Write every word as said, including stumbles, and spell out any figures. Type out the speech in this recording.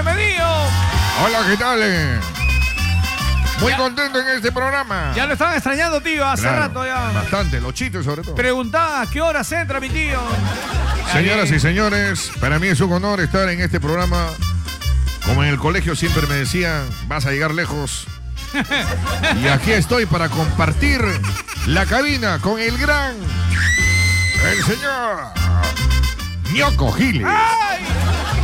bienvenido. Hola, ¿qué tal? Muy ya, contento en este programa. Ya lo estaban extrañando, tío, hace claro, rato ya. Bastante, los chistes sobre todo. Preguntaba a qué horas entra mi tío. Señoras y señores, para mí es un honor estar en este programa. Como en el colegio siempre me decían, vas a llegar lejos. Y aquí estoy para compartir la cabina con el gran, el señor Ñoco Giles. ¡Ay!